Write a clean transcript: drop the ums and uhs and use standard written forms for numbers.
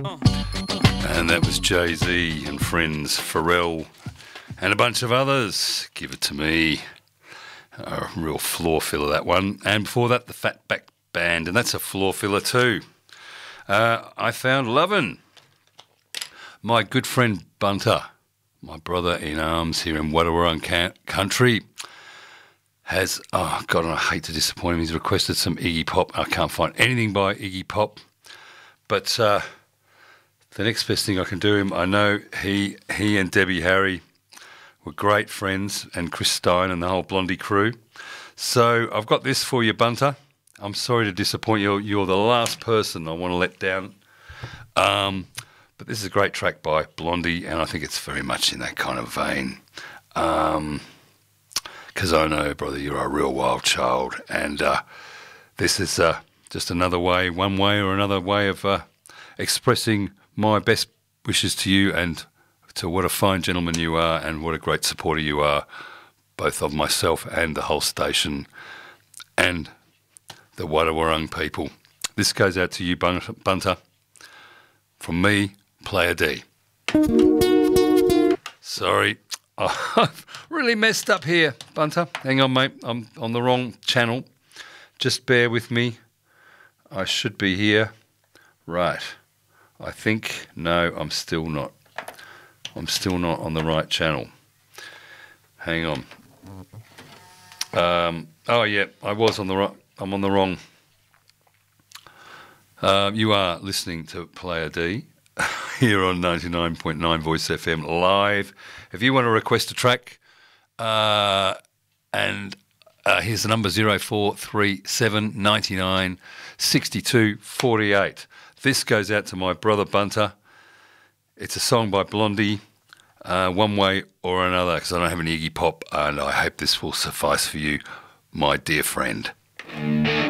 And that was Jay-Z and Friends, Pharrell, and a bunch of others. Give It To Me. A real floor filler, that one. And before that, the Fatback Band, and that's a floor filler too. I found Lovin'. My good friend Bunter, my brother in arms here in Wadawurrung country, has, oh God, and I hate to disappoint him, he's requested some Iggy Pop. I can't find anything by Iggy Pop, but the next best thing I can do him, I know he and Debbie Harry were great friends, and Chris Stein and the whole Blondie crew. So I've got this for you, Bunter. I'm sorry to disappoint you. You're the last person I want to let down. But this is a great track by Blondie, and I think it's very much in that kind of vein. Because I know, brother, you're a real wild child, and this is just another way, one way or another way of expressing my best wishes to you and to what a fine gentleman you are and what a great supporter you are, both of myself and the whole station and the Wadawurrung people. This goes out to you, Bunter. From me, Player D. Sorry, I've really messed up here, Bunter. Hang on, mate. I'm on the wrong channel. Just bear with me. I should be here. Right. I think, no, I'm still not. I'm still not on the right channel. Hang on. Oh, yeah, I was on the right. I'm on the wrong. You are listening to Player D here on 99.9 Voice FM live. If you want to request a track, and here's the number 0437 99 62 48. This goes out to my brother Bunter. It's a song by Blondie, one way or another, because I don't have any Iggy Pop, and I hope this will suffice for you, my dear friend.